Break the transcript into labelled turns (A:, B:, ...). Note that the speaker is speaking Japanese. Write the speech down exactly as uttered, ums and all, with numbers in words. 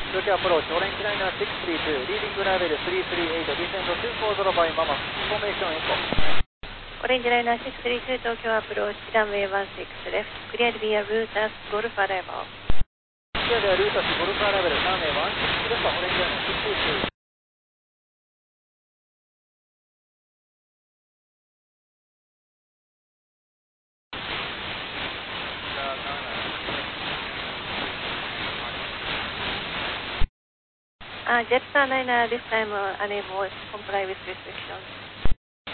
A: 東京アプローチ、オレンジライナーろくさんに、リーディングラベルさんさんはち、ディセンドによんゼロバイママ、フォーメーションエコ。
B: オレンジライナーろくさんに、東京アプローチ、ランウェイじゅうろく、レフト、クリアビアルータス、ゴルフアライバル。
A: クリアビアルータス、ゴルフアライバル、ランウェイじゅうろく、レフト、オレンジライナーろくさんに。
B: Uh, Jetstar nine, uh, this time uh, unable to comply with restrictions.